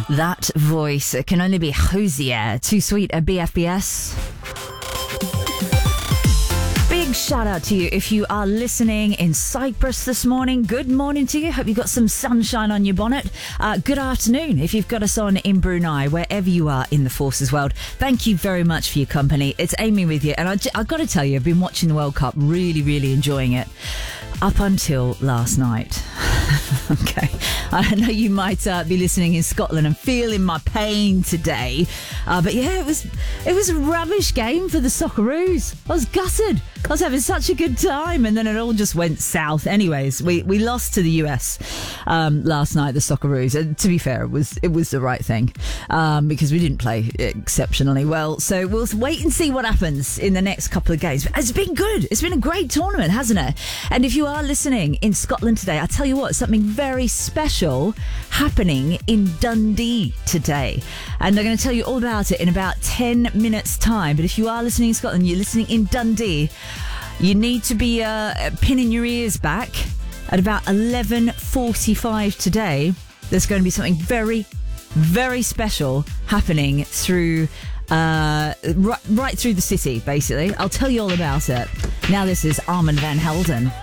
That voice can only be Hosier. Too Sweet at BFBS. Big shout out to you if you are listening in Cyprus this morning. Good morning to you. Hope you got some sunshine on your bonnet. Good afternoon if you've got us on in Brunei, wherever you are in the Forces world. Thank you very much for your company. It's Amy with you. And I've got to tell you, I've been watching the World Cup, really enjoying it up until last night. Okay. I know you might be listening in Scotland and feeling my pain today. But yeah, it was a rubbish game for the Socceroos. I was gutted. I was having such a good time, and then it all just went south. Anyways, we lost to the US last night, the Socceroos. And to be fair, it was the right thing because we didn't play exceptionally well. So we'll wait and see what happens in the next couple of games. It's been good. It's been a great tournament, hasn't it? And if you are listening in Scotland today, I tell you what, something very special happening in Dundee today. And I'm going to tell you all about it in about 10 minutes' time. But if you are listening in Scotland, you're listening in Dundee, you need to be pinning your ears back at about 11:45 today. There's going to be something very special happening through right through the city, basically. I'll tell you all about it. Now this is Armand van Helden.